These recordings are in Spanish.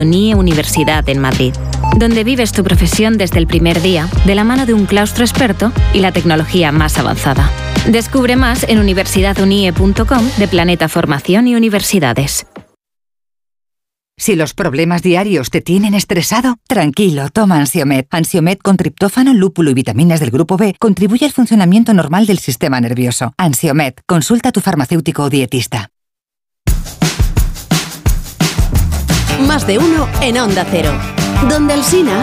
UNIE Universidad en Madrid, donde vives tu profesión desde el primer día, de la mano de un claustro experto y la tecnología más avanzada. Descubre más en universidadunie.com de Planeta Formación y Universidades. Si los problemas diarios te tienen estresado, tranquilo, toma Ansiomed. Ansiomed con triptófano, lúpulo y vitaminas del grupo B contribuye al funcionamiento normal del sistema nervioso. Ansiomed, consulta a tu farmacéutico o dietista. Más de uno en Onda Cero. Donde Alsina.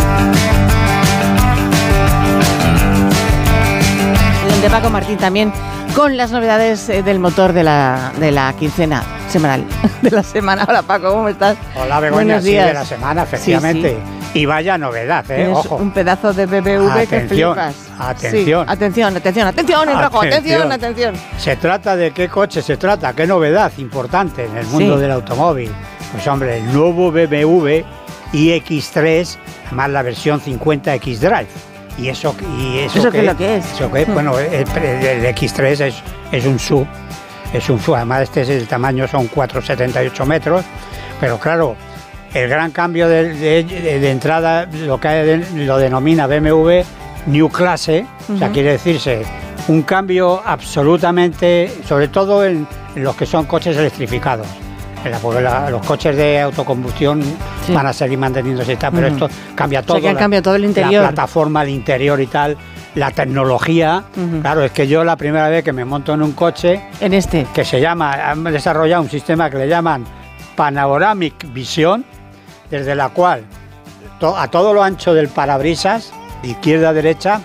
Donde Paco Martín también, con las novedades del motor de la quincena semanal, de la semana. Hola Paco, ¿cómo estás? Hola Begoña, sí, de la semana, efectivamente. Sí, sí. Y vaya novedad, ojo. Un pedazo de BMW que flipas. Atención. Sí, atención, en rojo, atención. ¿Se trata de qué coche se trata? ¿Qué novedad importante en el mundo del automóvil? Pues hombre, el nuevo BMW iX3, además la versión 50X Drive. ¿Y eso qué es lo que es? Eso que, bueno, el X3 es un SUV. Es un SUV, además el tamaño son 4,78 metros, pero claro, el gran cambio de entrada lo denomina BMW New Classe, o sea, quiere decirse un cambio absolutamente, sobre todo en los que son coches electrificados. Porque los coches de autocombustión van a seguir manteniéndose y tal, pero esto cambia todo. O sea, que cambia todo el interior. La plataforma, el interior y tal, la tecnología. Claro, es que yo la primera vez que me monto en un coche... Que se llama, han desarrollado un sistema que le llaman Panoramic Vision, desde la cual a todo lo ancho del parabrisas, de izquierda a derecha,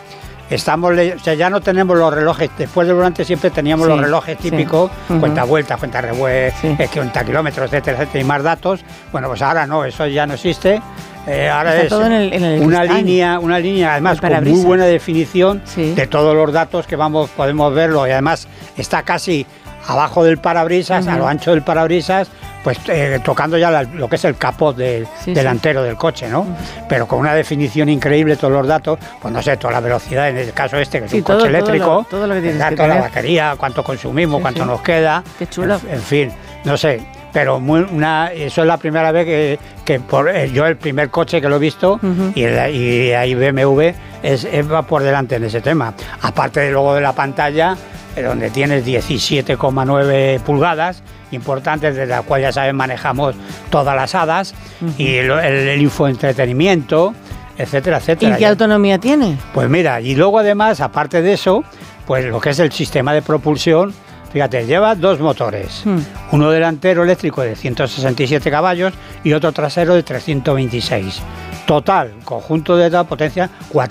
ya no tenemos los relojes. Después del volante siempre teníamos los relojes típicos, cuenta vueltas, cuenta revueltas, cuenta kilómetros, etcétera, y más datos. Bueno, pues ahora no, eso ya no existe. Ahora está es todo en el una línea además con muy buena definición de todos los datos que podemos verlo, y además está casi abajo del parabrisas, a lo ancho del parabrisas, pues tocando ya lo que es el capot delantero del coche, ¿no? Pero con una definición increíble, todos los datos, pues no sé, toda la velocidad, en el caso que es un coche eléctrico, todo lo que tienes que toda tener. La batería, cuánto consumimos, cuánto nos queda. Qué chulo. En fin, no sé, pero eso es la primera vez que yo el primer coche que lo he visto, y ahí BMW va por delante en ese tema. Aparte de luego de la pantalla, donde tienes 17,9 pulgadas, importantes, desde la cual ya sabes manejamos todas las hadas, y el infoentretenimiento, etcétera, etcétera. ¿Y qué autonomía tiene? Pues mira, y luego además, aparte de eso, pues lo que es el sistema de propulsión, fíjate, lleva dos motores, uno delantero eléctrico de 167 caballos y otro trasero de 326. Total, conjunto de la potencia,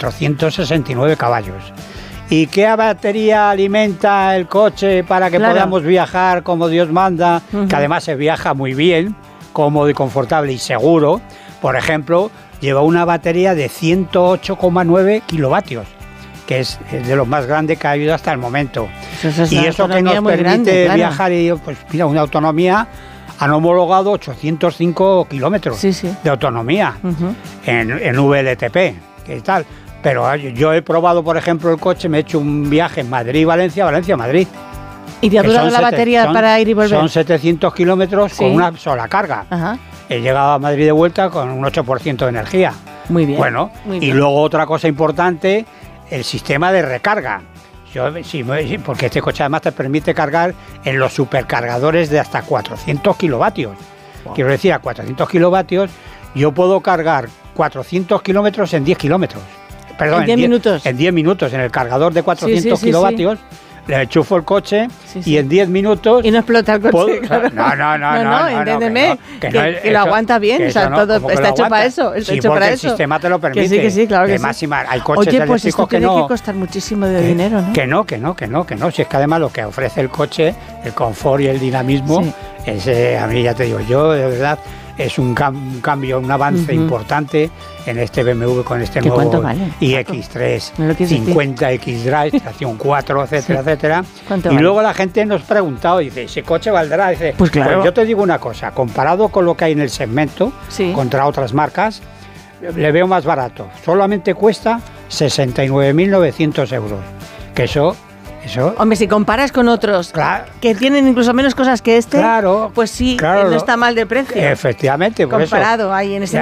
469 caballos. ¿Y qué batería alimenta el coche para que podamos viajar como Dios manda? Que además se viaja muy bien, cómodo y confortable y seguro. Por ejemplo, lleva una batería de 108,9 kilovatios, que es de lo más grande que ha habido hasta el momento. Y eso que nos permite viajar, y pues mira, una autonomía, han homologado 805 kilómetros de autonomía en VLTP, ¿qué tal? Pero yo he probado, por ejemplo, el coche, me he hecho un viaje en Madrid-Valencia, Valencia-Madrid. ¿Y te ha durado la batería para ir y volver? Son 700 kilómetros con una sola carga. He llegado a Madrid de vuelta con un 8% de energía. Muy bien. Bueno, y luego otra cosa importante, el sistema de recarga. Porque este coche además te permite cargar en los supercargadores de hasta 400 kilovatios. Wow. Quiero decir, a 400 kilovatios yo puedo cargar 400 kilómetros en 10 kilómetros. Perdón, en 10 minutos. En 10 minutos, en el cargador de 400 kilovatios, le enchufo el coche y en 10 minutos... Y no explota el coche, claro. No, entiéndeme, que lo aguanta bien, o sea, todo está hecho para eso. Sí, porque el sistema te lo permite. Que sí, claro que sí. Además, hay coches eléctricos que no... tiene que costar muchísimo de dinero, ¿no? Que no. Si es que además lo que ofrece el coche, el confort y el dinamismo, a mí ya te digo, yo de verdad... Es un cambio, un avance importante en este BMW con este nuevo iX3, 50X Drive, tracción 4, etcétera, etcétera. Y luego la gente nos preguntado, dice, ¿ese coche valdrá? Dice, pues claro. Pues yo te digo una cosa, comparado con lo que hay en el segmento, contra otras marcas, le veo más barato. Solamente cuesta 69.900 euros, que eso Eso. Hombre, si comparas con otros Claro. que tienen incluso menos cosas que este, Claro, pues sí, claro, no está mal de precio. Efectivamente, por comparado ahí en ese